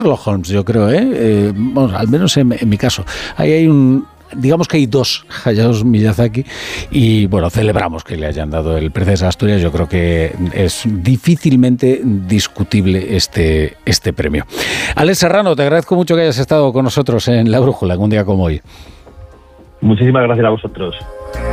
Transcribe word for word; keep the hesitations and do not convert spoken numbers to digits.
Sherlock Holmes, yo creo, ¿eh? eh bueno, al menos en, en mi caso. Ahí hay un... Digamos que hay dos Hayao Miyazaki y bueno, celebramos que le hayan dado el Princesa Asturias. Yo creo que es difícilmente discutible este, este premio. Alex Serrano, te agradezco mucho que hayas estado con nosotros en La Brújula, un día como hoy. Muchísimas gracias a vosotros.